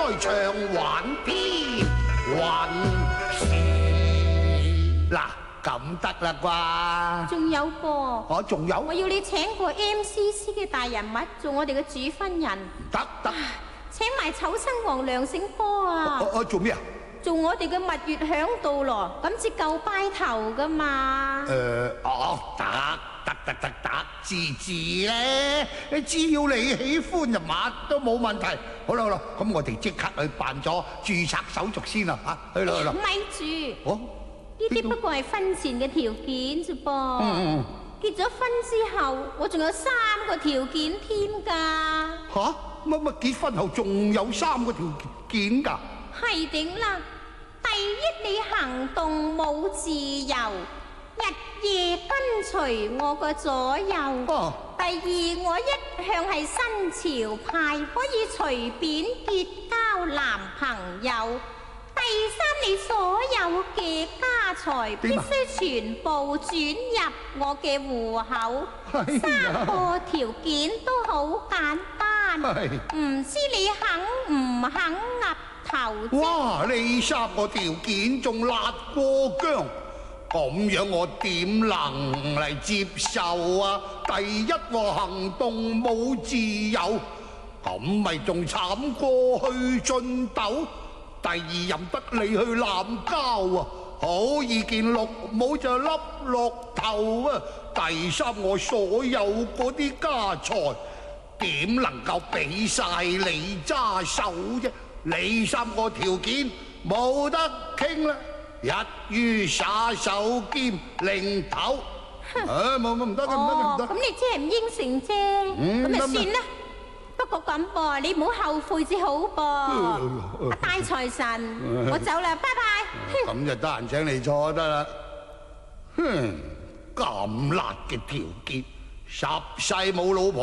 在場玩邊運事。嗱，咁得啦啩？ 仲有噃？ 仲有？ 我要你請個 MCC 嘅大人物做我哋嘅主婚人。 得， 請埋丑親王梁醒波啊！ 做咩啊？ 做我哋嘅蜜月響度咯，咁至夠拜頭噶嘛？ 得，自咧，只要你喜歡就乜都冇問題。好啦，咁我哋即刻去辦咗註冊手續先啦嚇，去啦。 咪住，呢啲不過係婚前嘅條件啫噃。結咗婚之後，我仲有3個條件添㗎。 嚇？乜結婚後仲有3個條件㗎？ 係點啦？第一，你行動冇自由，日夜跟隨我個左右。第二，我一向係新潮派，可以隨便結交男朋友。第三，你所有嘅家財必須全部轉入我嘅戶口。3個條件都好簡單，唔知你肯唔肯岌頭？ 哇！呢3個條件仲辣過薑，咁樣我點能嚟接受啊？第一話行動冇自由，咁咪仲慘過去進斗。第二任得你去濫交啊，好易見綠帽就笠落頭啊。第三，我所有嗰啲家財點能夠俾晒你揸手啫？你3個條件冇得傾啦，一於耍手兼擰頭。冇唔得嘅，唔得。 咁你即係唔應承啫，咁咪算啦。不過咁噃，你唔好後悔至好噃。大財神，我走啦，拜拜。 咁就得閒請你坐得啦。咁辣嘅條件，10世冇老婆。